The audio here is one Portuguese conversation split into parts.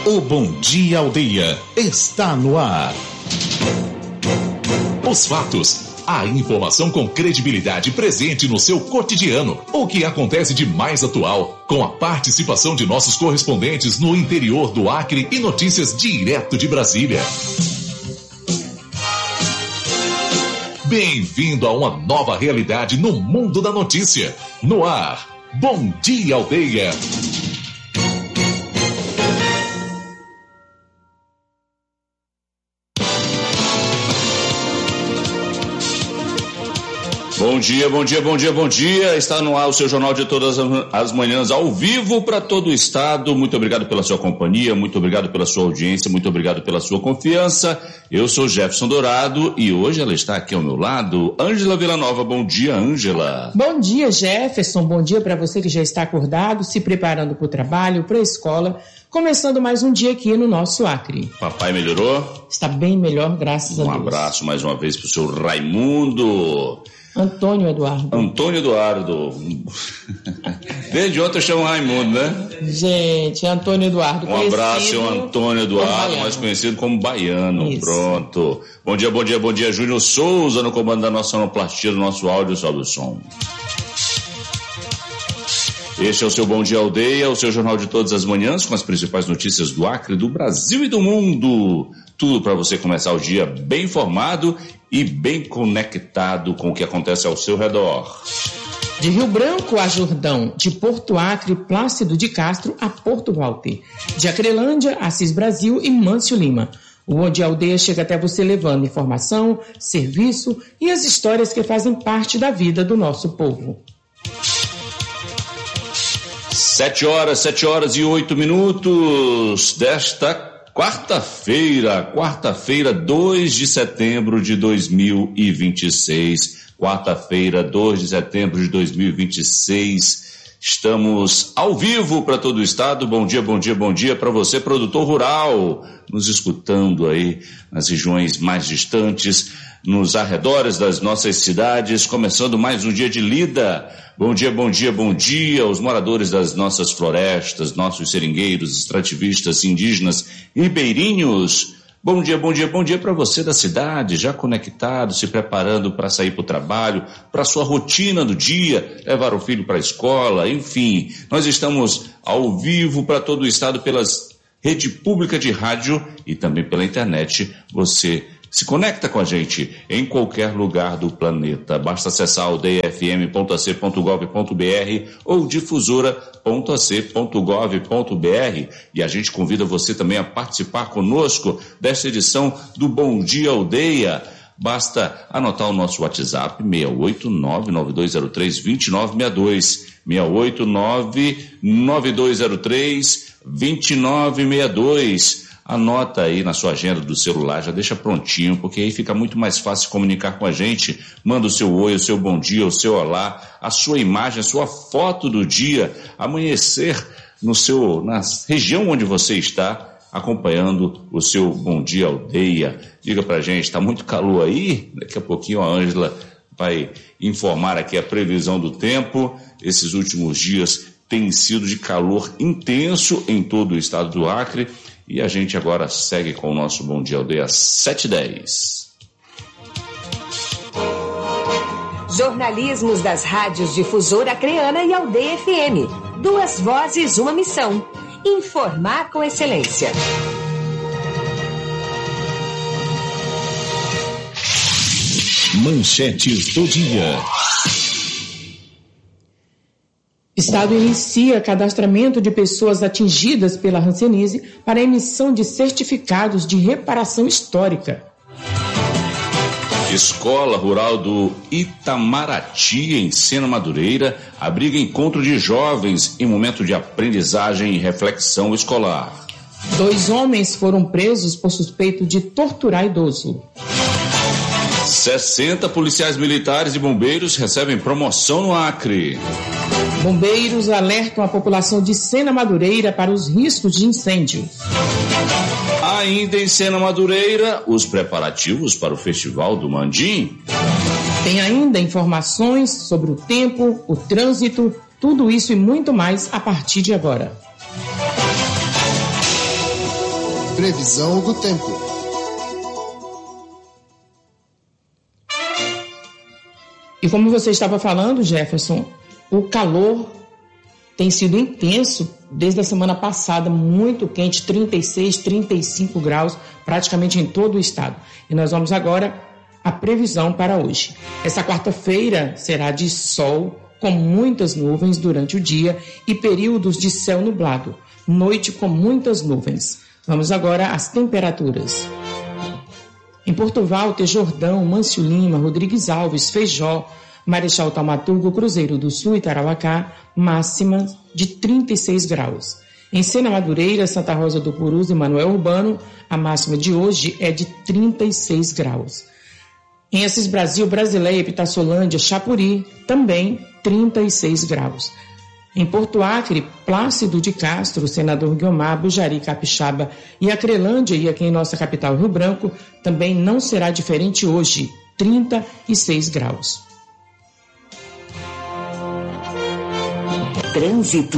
O Bom Dia Aldeia está no ar. Os fatos, a informação com credibilidade presente no seu cotidiano. O que acontece de mais atual, com a participação de nossos correspondentes no interior do Acre e notícias direto de Brasília. Bem-vindo a uma nova realidade no mundo da notícia. No ar, Bom Dia Aldeia. Bom dia, bom dia, bom dia, bom dia. Está no ar o seu jornal de todas as manhãs, ao vivo para todo o estado. Muito obrigado pela sua companhia, muito obrigado pela sua audiência, muito obrigado pela sua confiança. Eu sou Jefferson Dourado e hoje ela está aqui ao meu lado, Ângela Villanova. Bom dia, Ângela. Bom dia, Jefferson. Bom dia para você que já está acordado, se preparando para o trabalho, para a escola. Começando mais um dia aqui no nosso Acre. Papai melhorou? Está bem melhor, graças a Deus. Um abraço mais uma vez para o seu Raimundo. Antônio Eduardo. Desde ontem eu chamo Raimundo, né? Gente, Antônio Eduardo. Um abraço ao Antônio Eduardo, mais conhecido como Baiano. Isso. Pronto. Bom dia, bom dia, bom dia. Júnior Souza no comando da nossa sonoplastia, do nosso áudio, sobe o som. Este é o seu Bom Dia Aldeia, o seu jornal de todas as manhãs, com as principais notícias do Acre, do Brasil e do mundo. Tudo para você começar o dia bem informado e bem conectado com o que acontece ao seu redor. De Rio Branco a Jordão, de Porto Acre, Plácido de Castro a Porto Walter, de Acrelândia, Assis Brasil e Mâncio Lima. O Bom Dia Aldeia chega até você levando informação, serviço e as histórias que fazem parte da vida do nosso povo. 7 horas e 8 minutos desta quarta-feira, 2 de setembro de 2026. Quarta-feira, 2 de setembro de 2026. Estamos ao vivo para todo o estado. Bom dia, bom dia, bom dia para você, produtor rural, nos escutando aí nas regiões mais distantes, nos arredores das nossas cidades, começando mais um dia de lida. Bom dia, bom dia, bom dia aos moradores das nossas florestas, nossos seringueiros, extrativistas, indígenas, ribeirinhos. Bom dia, bom dia, bom dia para você da cidade, já conectado, se preparando para sair para o trabalho, para a sua rotina do dia, levar o filho para a escola, enfim. Nós estamos ao vivo para todo o estado pelas rede pública de rádio e também pela internet. Você se conecta com a gente em qualquer lugar do planeta. Basta acessar aldeiafm.ac.gov.br ou difusora.ac.gov.br. E a gente convida você também a participar conosco desta edição do Bom Dia Aldeia. Basta anotar o nosso WhatsApp, 689-9203-2962. 689-9203-2962. Anota aí na sua agenda do celular, já deixa prontinho, porque aí fica muito mais fácil comunicar com a gente. Manda o seu oi, o seu bom dia, o seu olá, a sua imagem, a sua foto do dia, amanhecer na região onde você está, acompanhando o seu Bom Dia Aldeia. Diga pra gente, tá muito calor aí? Daqui a pouquinho a Ângela vai informar aqui a previsão do tempo. Esses últimos dias têm sido de calor intenso em todo o estado do Acre. E a gente agora segue com o nosso Bom Dia Aldeia 7h10. Jornalismos das rádios Difusora Acreana e Aldeia FM. 2 vozes, uma missão. Informar com excelência. Manchetes do dia. Estado inicia cadastramento de pessoas atingidas pela hanseníase para emissão de certificados de reparação histórica. Escola Rural do Itamaraty, em Sena Madureira, abriga encontro de jovens em momento de aprendizagem e reflexão escolar. 2 homens foram presos por suspeito de torturar idoso. 60 policiais militares e bombeiros recebem promoção no Acre. Bombeiros alertam a população de Sena Madureira para os riscos de incêndios. Ainda em Sena Madureira, os preparativos para o Festival do Mandim. Tem ainda informações sobre o tempo, o trânsito, tudo isso e muito mais a partir de agora. Previsão do tempo. E como você estava falando, Jefferson, o calor tem sido intenso desde a semana passada, muito quente, 36, 35 graus, praticamente em todo o estado. E nós vamos agora à previsão para hoje. Essa quarta-feira será de sol, com muitas nuvens durante o dia e períodos de céu nublado, noite com muitas nuvens. Vamos agora às temperaturas. Em Porto Walter, Jordão, Mâncio Lima, Rodrigues Alves, Feijó, Marechal Taumaturgo, Cruzeiro do Sul e Tarauacá, máxima de 36 graus. Em Sena Madureira, Santa Rosa do Purus e Manuel Urbano, a máxima de hoje é de 36 graus. Em Assis Brasil, Brasileia, Pitassolândia, Chapuri, também 36 graus. Em Porto Acre, Plácido de Castro, Senador Guiomar, Bujari, Capixaba e Acrelândia, e aqui em nossa capital, Rio Branco, também não será diferente hoje, 36 graus. Trânsito.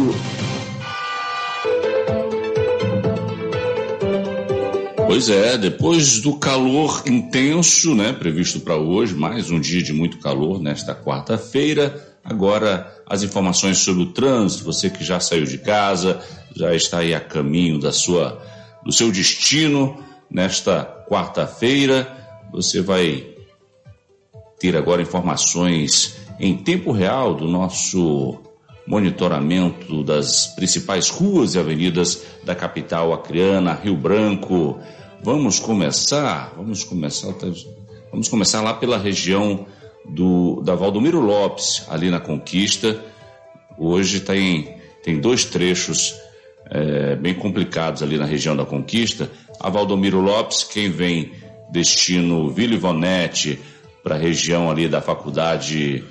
Pois é, depois do calor intenso, né, previsto para hoje, mais um dia de muito calor nesta quarta-feira. Agora as informações sobre o trânsito, você que já saiu de casa, já está aí a caminho do seu destino nesta quarta-feira, você vai ter agora informações em tempo real do nosso monitoramento das principais ruas e avenidas da capital acreana, Rio Branco. Vamos começar lá pela região da Valdomiro Lopes, ali na Conquista. Hoje tem dois trechos bem complicados ali na região da Conquista. A Valdomiro Lopes, quem vem destino Vila Ivonete, para a região ali da faculdade,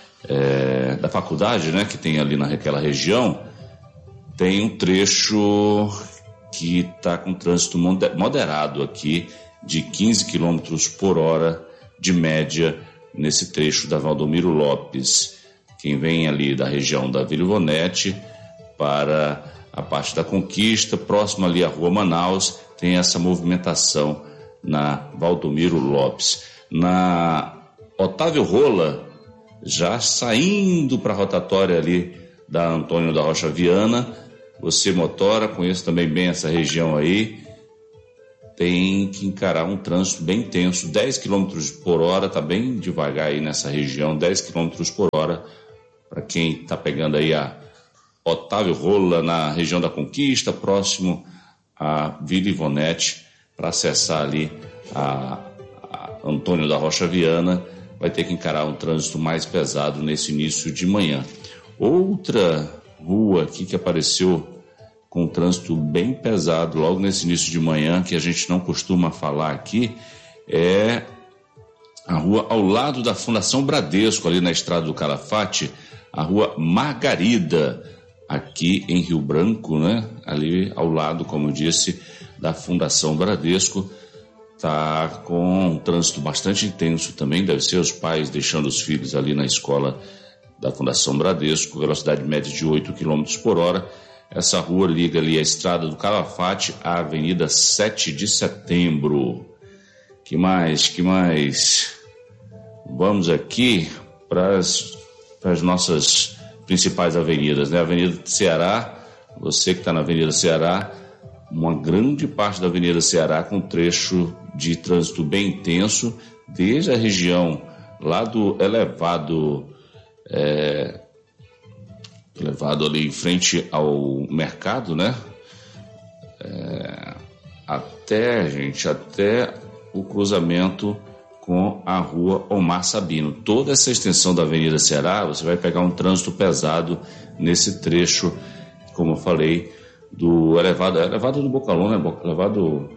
né, que tem ali naquela região, tem um trecho que está com trânsito moderado aqui, de 15 km por hora de média, nesse trecho da Valdomiro Lopes. Quem vem ali da região da Vila Ivonete para a parte da Conquista, próximo ali à Rua Manaus, tem essa movimentação na Valdomiro Lopes. Na Otávio Rola, já saindo para a rotatória ali da Antônio da Rocha Viana, você motora, conheço também bem essa região aí, tem que encarar um trânsito bem intenso, 10 km por hora, está bem devagar aí nessa região, 10 km por hora, para quem está pegando aí a Otávio Rola na região da Conquista, próximo a Vila Ivonete, para acessar ali a Antônio da Rocha Viana, vai ter que encarar um trânsito mais pesado nesse início de manhã. Outra rua aqui que apareceu com um trânsito bem pesado logo nesse início de manhã, que a gente não costuma falar aqui, é a rua ao lado da Fundação Bradesco, ali na Estrada do Calafate, a rua Margarida, aqui em Rio Branco, né? Ali ao lado, como eu disse, da Fundação Bradesco. Está com um trânsito bastante intenso também, deve ser os pais deixando os filhos ali na escola da Fundação Bradesco, velocidade média de 8 km por hora. Essa rua liga ali a Estrada do Calafate à Avenida 7 de Setembro. Que mais? Vamos aqui para as nossas principais avenidas, né? Avenida Ceará, você que está na Avenida Ceará, uma grande parte da Avenida Ceará com trecho de trânsito bem intenso, desde a região lá do elevado ali em frente ao mercado, né? Até o cruzamento com a rua Omar Sabino. Toda essa extensão da Avenida Ceará, você vai pegar um trânsito pesado nesse trecho, como eu falei, do elevado do Bocalon, né? Elevado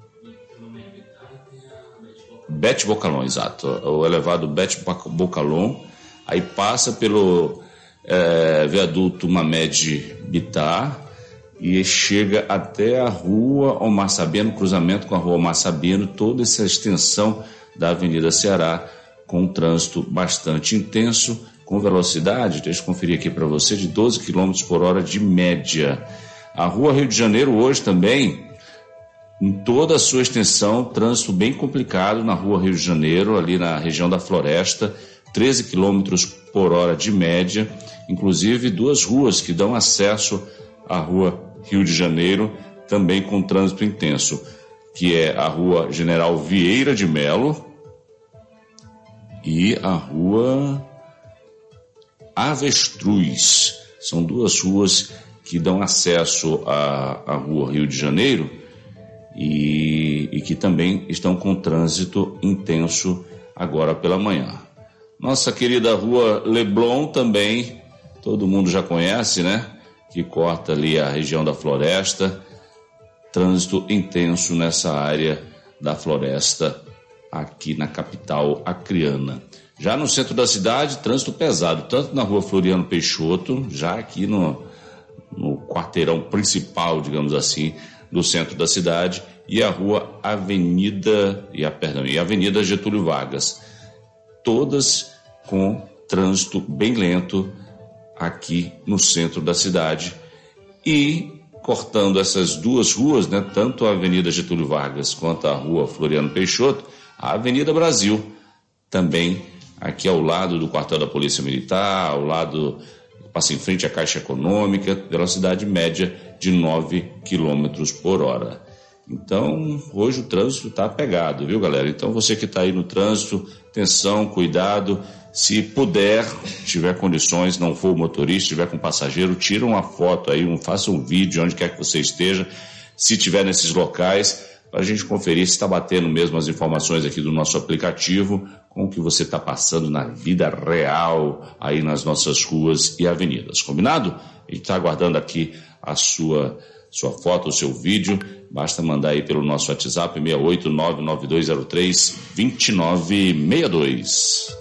Bete Bocalon, exato. O elevado Bete Bocalon, aí passa pelo viaduto Mamed Bitar e chega até a rua Omar Sabino, cruzamento com a rua Omar Sabino, toda essa extensão da Avenida Ceará com um trânsito bastante intenso, com velocidade, deixa eu conferir aqui para você, de 12 km por hora de média. A rua Rio de Janeiro hoje também, em toda a sua extensão, trânsito bem complicado na rua Rio de Janeiro, ali na região da Floresta, 13 km por hora de média, inclusive 2 ruas que dão acesso à rua Rio de Janeiro, também com trânsito intenso, que é a rua General Vieira de Melo e a rua Avestruz. São 2 ruas que dão acesso à rua Rio de Janeiro e que também estão com trânsito intenso agora pela manhã. Nossa querida rua Leblon também, todo mundo já conhece, né? Que corta ali a região da Floresta, trânsito intenso nessa área da Floresta, aqui na capital acreana. Já no centro da cidade, trânsito pesado, tanto na rua Floriano Peixoto, já aqui no quarteirão principal, digamos assim, do centro da cidade, e a rua Avenida Getúlio Vargas. Todas com trânsito bem lento aqui no centro da cidade. E cortando essas 2 ruas, né, tanto a Avenida Getúlio Vargas quanto a rua Floriano Peixoto, a Avenida Brasil, também aqui ao lado do quartel da Polícia Militar, ao lado, passa em frente à Caixa Econômica, velocidade média de 9 km por hora. Então, hoje o trânsito está pegado, viu, galera? Então, você que está aí no trânsito, atenção, cuidado. Se puder, tiver condições, não for o motorista, estiver com passageiro, tira uma foto aí, faça um vídeo onde quer que você esteja, se estiver nesses locais, para a gente conferir se está batendo mesmo as informações aqui do nosso aplicativo com o que você está passando na vida real aí nas nossas ruas e avenidas. Combinado? A gente está aguardando aqui a sua foto, o seu vídeo. Basta mandar aí pelo nosso WhatsApp 68992032962.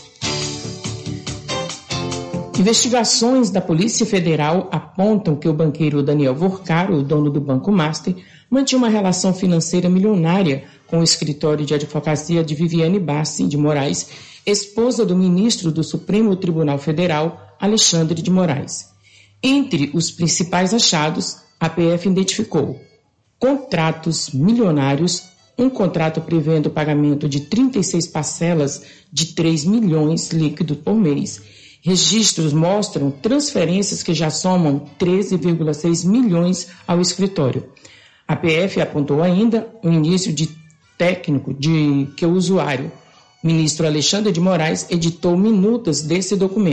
Investigações da Polícia Federal apontam que o banqueiro Daniel Vorcaro, o dono do Banco Master, mantinha uma relação financeira milionária com o escritório de advocacia de Viviane Bassi de Moraes, esposa do ministro do Supremo Tribunal Federal, Alexandre de Moraes. Entre os principais achados, a PF identificou contratos milionários, um contrato prevendo o pagamento de 36 parcelas de 3 milhões líquidos por mês. Registros mostram transferências que já somam 13,6 milhões ao escritório. A PF apontou ainda o início de técnico de que o usuário, ministro Alexandre de Moraes, editou minutas desse documento.